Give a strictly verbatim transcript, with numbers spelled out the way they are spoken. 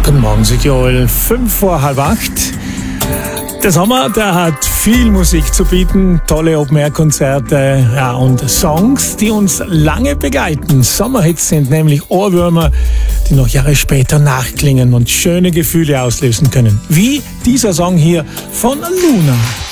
Guten Morgen, sagt Joel. Fünf vor halb acht. Der Sommer, der hat viel Musik zu bieten, tolle Open-Air-Konzerte, ja, und Songs, die uns lange begleiten. Sommerhits sind nämlich Ohrwürmer, die noch Jahre später nachklingen und schöne Gefühle auslösen können. Wie dieser Song hier von Luna.